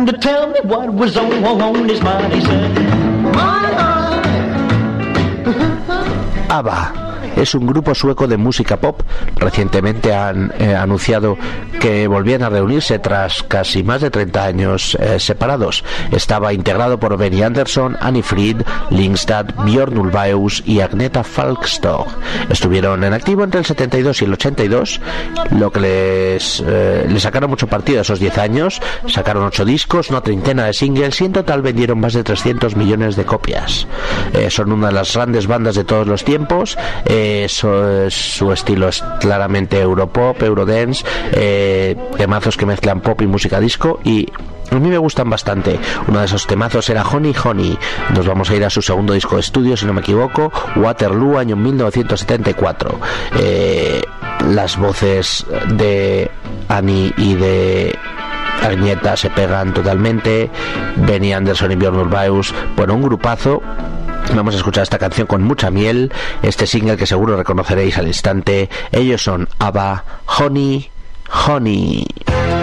to tell me what was on his mind. He said, my heart. ABBA es un grupo sueco de música pop. Recientemente han anunciado que volvían a reunirse tras casi más de 30 años separados. Estaba integrado por Benny Andersson, Annie Fried, Lindstad, Björn Ulvaeus y Agneta Falkskog. Estuvieron en activo entre el 72 y el 82, lo que les sacaron mucho partido a esos 10 años. Sacaron 8 discos, una treintena de singles y en total vendieron más de 300 millones de copias. Son una de las grandes bandas de todos los tiempos. Su estilo es claramente Europop, Eurodance, temazos que mezclan pop y música disco, y a mí me gustan bastante. Uno de esos temazos era Honey Honey. Nos vamos a ir a su segundo disco de estudio, si no me equivoco, Waterloo, año 1974. Las voces de Annie y de Agneta se pegan totalmente. Benny Andersson y Björn Ulvaeus, bueno, un grupazo. Vamos a escuchar esta canción con mucha miel, este single que seguro reconoceréis al instante. Ellos son ABBA, Honey Honey.